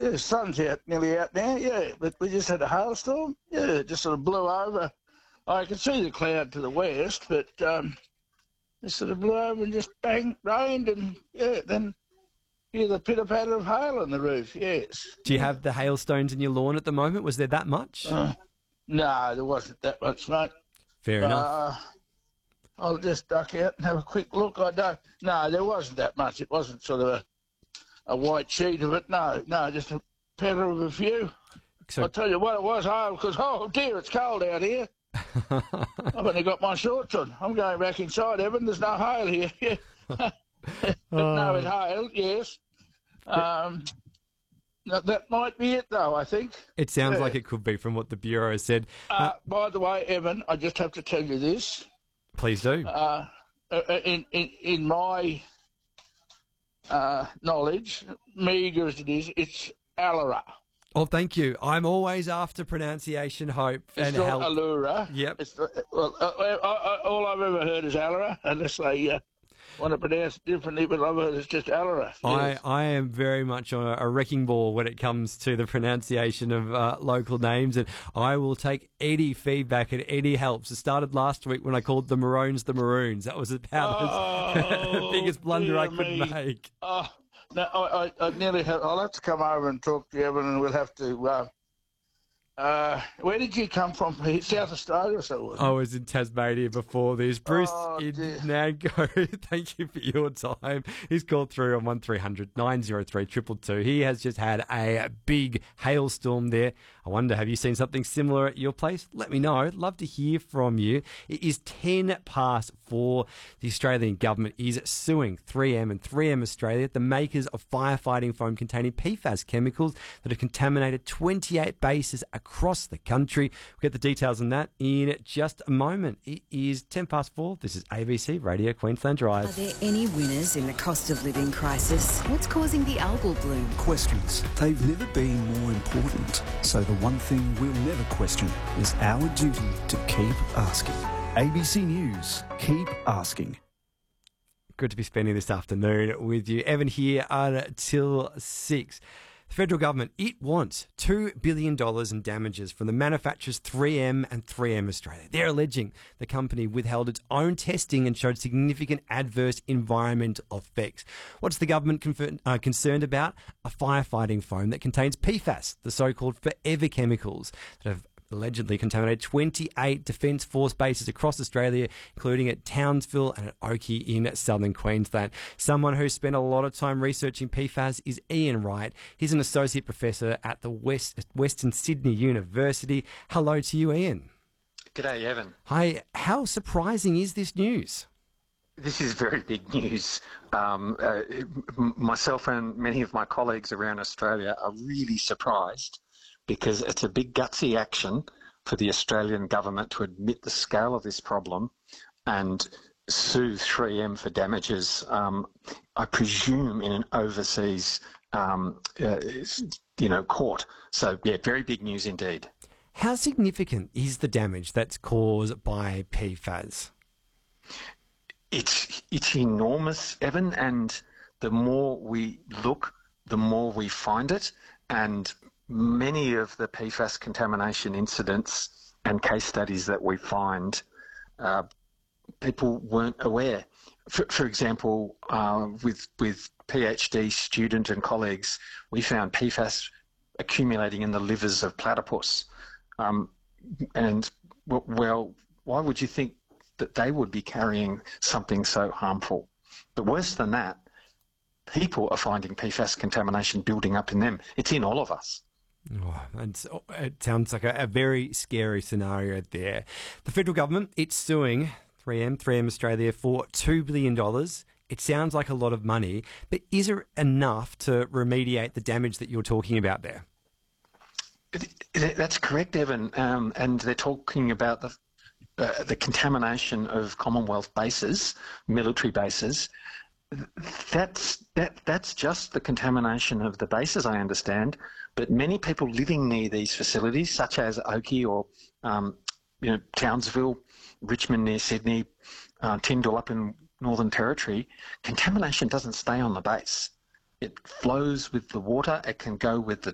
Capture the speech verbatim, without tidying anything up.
yeah, the sun's out, nearly out now, yeah. But we just had a hailstorm. Yeah, it just sort of blew over. I could see the cloud to the west, but um, it sort of blew over and just bang, rained, and yeah, then hear the pitter-patter of hail on the roof, yes. Do you have the hailstones in your lawn at the moment? Was there that much? Uh, no, there wasn't that much, mate. Fair uh, enough. I'll just duck out and have a quick look. I don't. No, there wasn't that much. It wasn't sort of a, a white sheet of it. No, no, just a patter of a few. So, I'll tell you what it was, hail, because, oh dear, it's cold out here. I've only got my shorts on. I'm going back inside, Evan. There's no hail here. but no, it hailed, yes. Um, that might be it, though, I think. It sounds yeah. like it could be from what the Bureau has said. Uh, uh, by the way, Evan, I just have to tell you this. Please do. Uh, in, in, in my uh, knowledge, meagre as it is, it's Allura. Oh, thank you. I'm always after pronunciation, hope, it's and not help. Allura. Yep. It's, well, uh, I, I, all I've ever heard is Allura, unless they uh, want to pronounce it differently, but I've heard it's just Allura. I, Yes. I am very much on a, a wrecking ball when it comes to the pronunciation of uh, local names, and I will take any feedback and any help. It started last week when I called the Maroons the Maroons. That was about oh, the biggest blunder I could me. make. Oh, no, I, I, I nearly have. I'll have to come over and talk to you, Evan, and we'll have to. Uh, uh, where did you come from? South Australia, or so was it? I was in Tasmania before this. Bruce Oh, in dear. Nango, thank you for your time. He's called through on one three hundred nine oh three two two two. He has just had a big hailstorm there. I wonder, have you seen something similar at your place? Let me know. I'd love to hear from you. It is ten past four. The Australian government is suing three M and three M Australia, the makers of firefighting foam containing P FAS chemicals that have contaminated twenty-eight bases across the country. We'll get the details on that in just a moment. It is ten past four. This is A B C Radio Queensland Drive. Are there any winners in the cost of living crisis? What's causing the algal bloom? Questions. They've never been more important. So the one thing we'll never question is our duty to keep asking. A B C News. Keep asking. Good to be spending this afternoon with you. Evan here until six. The federal government, it wants two billion dollars in damages from the manufacturers three M and three M Australia. They're alleging the company withheld its own testing and showed significant adverse environmental effects. What's the government confer- uh, concerned about? A firefighting foam that contains P FAS, the so-called forever chemicals that have allegedly contaminated twenty-eight Defence Force bases across Australia, including at Townsville and at Oakey in southern Queensland. Someone who spent a lot of time researching P FAS is Ian Wright. He's an associate professor at the West, Western Sydney University. Hello to you, Ian. G'day, Evan. Hi. How surprising is this news? This is very big news. Um, uh, myself and many of my colleagues around Australia are really surprised, because it's a big gutsy action for the Australian government to admit the scale of this problem and sue three M for damages, um, I presume in an overseas um, uh, you know, court. So, yeah, very big news indeed. How significant is the damage that's caused by P FAS? It's, it's enormous, Evan, and the more we look, the more we find it, and many of the P FAS contamination incidents and case studies that we find, uh, people weren't aware. For, for example, uh, with with PhD student and colleagues, we found P FAS accumulating in the livers of platypus. Um, and, well, why would you think that they would be carrying something so harmful? But worse than that, people are finding P FAS contamination building up in them. It's in all of us. Oh, it's, it sounds like a, a very scary scenario there. The federal government, it's suing three M, three M Australia for two billion dollars. It sounds like a lot of money, but is it enough to remediate the damage that you're talking about there? That's correct, Evan. Um, and they're talking about the uh, the contamination of Commonwealth bases, military bases. That's that. That's just the contamination of the bases, I understand. But many people living near these facilities, such as Oakey or um, you know, Townsville, Richmond near Sydney, uh, Tyndall up in Northern Territory, contamination doesn't stay on the base. It flows with the water. It can go with the